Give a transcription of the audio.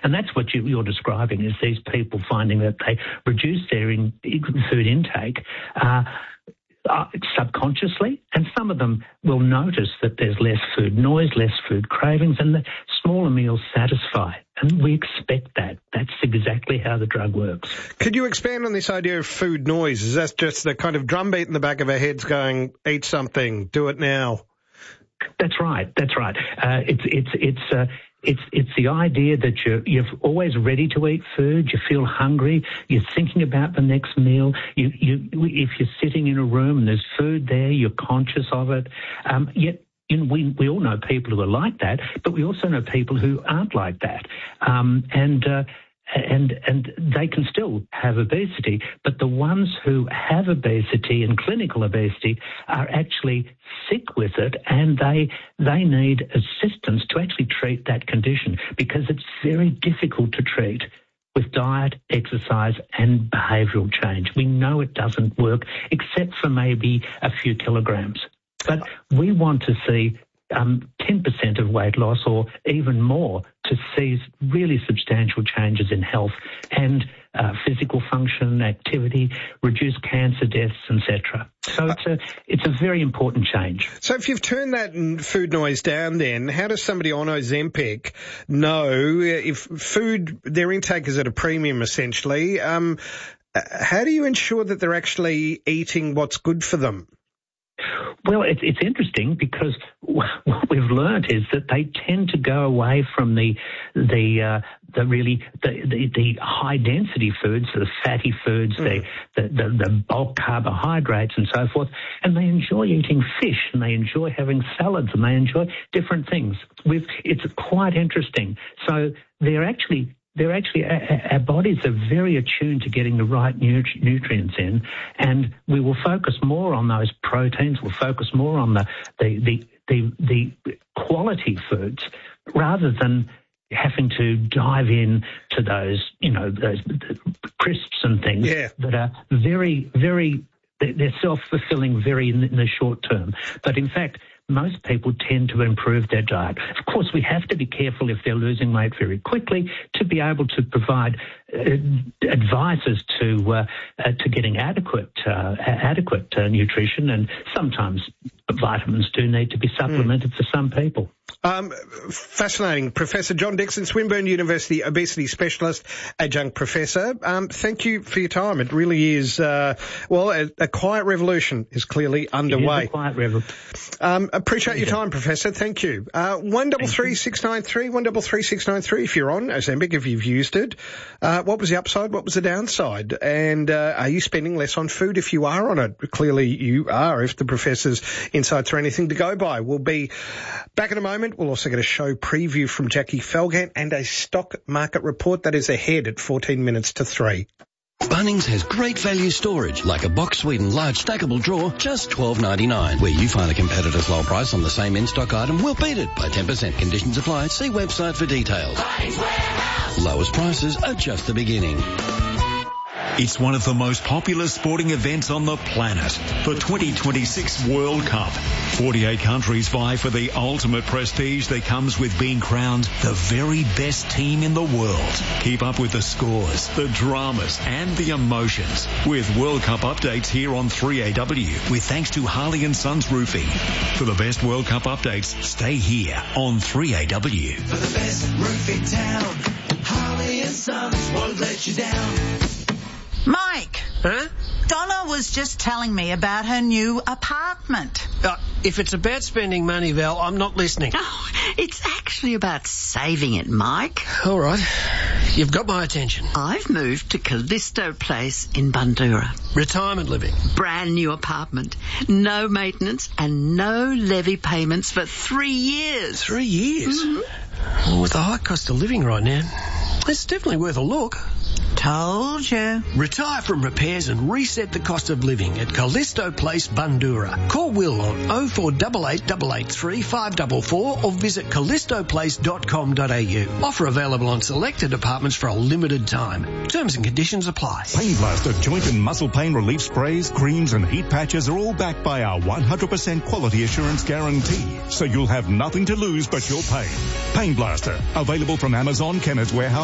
And that's what you're describing, is these people finding that they reduce their food intake subconsciously, and some of them will notice that there's less food noise, less food cravings, and the smaller meals satisfy. And we expect that. That's exactly how the drug works. Could you expand on this idea of food noise? Is that just the kind of drumbeat in the back of our heads going, eat something, do it now? That's right. It's the idea that you're always ready to eat food. You feel hungry. You're thinking about the next meal. If you're sitting in a room and there's food there, you're conscious of it. Yet we all know people who are like that, but we also know people who aren't like that. And they can still have obesity, but the ones who have obesity and clinical obesity are actually sick with it, and they need assistance to actually treat that condition, because it's very difficult to treat with diet, exercise and behavioural change. We know it doesn't work except for maybe a few kilograms. But we want to see 10% of weight loss or even more to see really substantial changes in health and physical function, activity, reduce cancer deaths, etc. So it's a very important change. So if you've turned that food noise down, then how does somebody on Ozempic know if their intake is at a premium, essentially? How do you ensure that they're actually eating what's good for them? Well, it's interesting, because what we've learned is that they tend to go away from the high density foods, the fatty foods, the bulk carbohydrates and so forth, and they enjoy eating fish, and they enjoy having salads, and they enjoy different things. It's quite interesting. So our bodies are very attuned to getting the right nutrients in, and we will focus more on those proteins. We'll focus more on the quality foods rather than having to dive in to those crisps and things that are very, very, they're self-fulfilling very in the short term. But in fact, most people tend to improve their diet. Of course, we have to be careful if they're losing weight very quickly to be able to provide advices to getting adequate nutrition, and sometimes vitamins do need to be supplemented for some people. Fascinating. Professor John Dixon, Swinburne University obesity specialist, adjunct professor. Thank you for your time. It really is, a quiet revolution is clearly underway. It is a quiet revolution. Appreciate your time, Professor. Thank you. 133693, 133693 if you're on Ozempic, if you've used it. What was the upside? What was the downside? And are you spending less on food if you are on it? Clearly you are, if the professor's insights are anything to go by. We'll be back in a moment. We'll also get a show preview from Jackie Felgant and a stock market report that is ahead at 14 minutes to 3. Bunnings has great value storage, like a Box Sweden large stackable drawer, just $12.99. Where you find a competitor's low price on the same in-stock item, we'll beat it by 10%. Conditions apply. See website for details. Bunnings Warehouse. Lowest prices are just the beginning. It's one of the most popular sporting events on the planet, the 2026 World Cup. 48 countries vie for the ultimate prestige that comes with being crowned the very best team in the world. Keep up with the scores, the dramas and the emotions with World Cup updates here on 3AW, with thanks to Harley & Sons Roofing. For the best World Cup updates, stay here on 3AW. For the best roof in town, Harley & Sons won't let you down. Mike. Huh? Donna was just telling me about her new apartment. If it's about spending money, Val, I'm not listening. Oh, it's actually about saving it, Mike. All right. You've got my attention. I've moved to Callisto Place in Bundoora. Retirement living. Brand new apartment. No maintenance and no levy payments for 3 years. 3 years? Mm-hmm. Well, with the high cost of living right now, it's definitely worth a look. Told you. Retire from repairs and reset the cost of living at Callisto Place, Bundoora. Call Will on 0488 883 544 or visit callistoplace.com.au. Offer available on selected apartments for a limited time. Terms and conditions apply. Pain Blaster joint and muscle pain relief sprays, creams and heat patches are all backed by our 100% quality assurance guarantee. So you'll have nothing to lose but your pain. Pain Blaster, available from Amazon, Chemist Warehouse,